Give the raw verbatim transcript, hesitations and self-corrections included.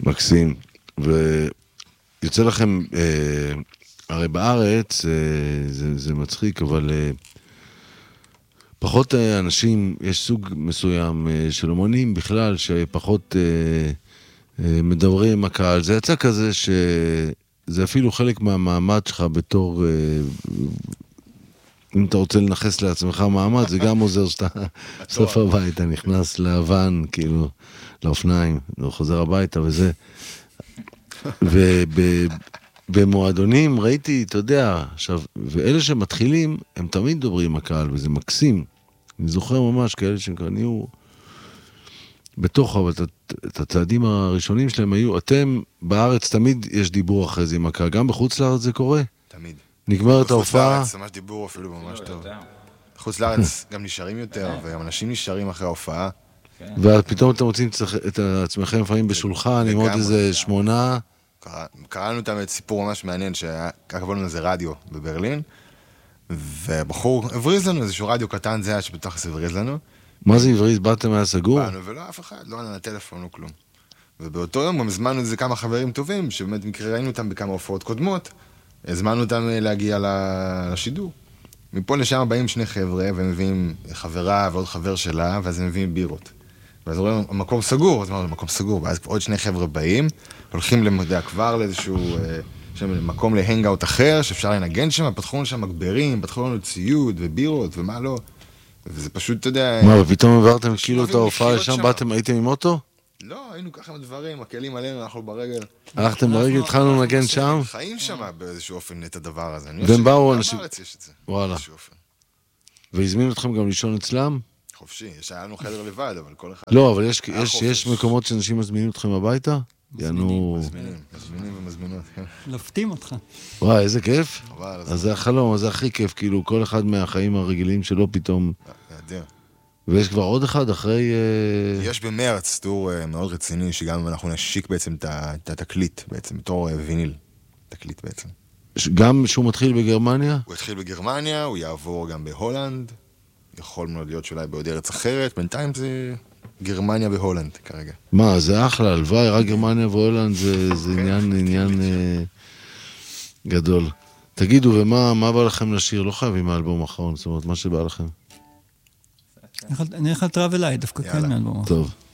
מקסים. ויוצא לכם, אה, הרי בארץ, אה, זה, זה מצחיק, אבל אה, פחות אה, אנשים, יש סוג מסוים אה, של אומנים בכלל, שפחות אה, אה, מדברים עם הקהל. זה יצא כזה שזה אפילו חלק מהמעמד שלך בתור... אה, אם אתה רוצה לנחס לעצמך מעמד, זה גם עוזר שאתה סוף הביתה, נכנס לאבן, כאילו, לאופניים, חוזר הביתה וזה. ובמועדונים ראיתי, אתה יודע, עכשיו, ואלה שמתחילים, הם תמיד דוברים עם הקהל, וזה מקסים. אני זוכר ממש כאלה שנהיו בתוך, אבל את הצעדים הראשונים שלהם היו, אתם בארץ תמיד יש דיבור אחרי זה עם הקהל, גם בחוץ לארץ זה קורה? תמיד. נגמרת ההופעה. בחוץ לארץ ממש דיבור אפילו ממש טוב. בחוץ לארץ גם נשארים יותר, וגם אנשים נשארים אחרי ההופעה. ופתאום אתם רוצים את עצמכם לפעמים בשולחן, עם עוד איזה שמונה. קראנו אותם את סיפור ממש מעניין, שקבלנו איזה רדיו בברלין, ובחור הבריז לנו, איזשהו רדיו קטן זה היה שבתוך הבריז לנו. מה זה הבריז? באתם היה סגור? באנו, ולא אף אחד, לא ענה לטלפון, לא כלום. ובאותו יום גם הזמנו איזה כמה חברים טובים, שבאמת מקרה ראינו אותם בכמה הופעות קודמות, הזמנו אותם להגיע לשידור. מפה לשם באים שני חבר'ה, והם מביאים חברה ועוד חבר שלה, ואז הם מביאים בירות. ואז רואים, המקום סגור, אז אמרנו, מקום סגור, ואז עוד שני חבר'ה באים, הולכים למדע כבר לאיזשהו מקום להנגאוט אחר, שאפשר לנגן שם, פתחו לנו שם מגברים, פתחו לנו ציוד ובירות ומה לא. וזה פשוט, אתה יודע... מה, ופתאום עברתם כאילו את ההופעה לשם, באתם, הייתם עם אוטו? לא, היינו ככה דברים, הכלים עלינו, אנחנו ברגל. הלכתם ברגל, התחלנו לנגן שם? חיים שם באיזשהו אופן את הדבר הזה. והם באו אנשים... בארץ יש את זה. וואלה. והזמינו אתכם גם לישון אצלם? חופשי, היה לנו חדר לבד, אבל כל אחד... לא, אבל יש מקומות שאנשים מזמינים אתכם הביתה? מזמינים, מזמינים, מזמינים ומזמינות. לופתים אותך. וואי, איזה כיף. אז זה החלום, אז זה הכי כיף, כאילו, כל אחד מהחיים הרגילים שלו פתאום... ויש כבר עוד אחד אחרי... יש במרץ טור מאוד רציני, שגם אנחנו נשיק בעצם את התקליט, בעצם, בתור ויניל. תקליט בעצם. גם שהוא מתחיל בגרמניה? הוא התחיל בגרמניה, הוא יעבור גם בהולנד. יכול מאוד להיות שאולי בעוד ארץ אחרת. בינתיים זה גרמניה והולנד כרגע. מה, זה אחלה, הלוואי, רק גרמניה והולנד זה עניין גדול. תגידו, ומה בא לכם לשיר? לא חייבים מהאלבום האחרון, זאת אומרת, מה שבא לכם. אני הולך לטרב אליי, דווקא כן מאלבום. טוב.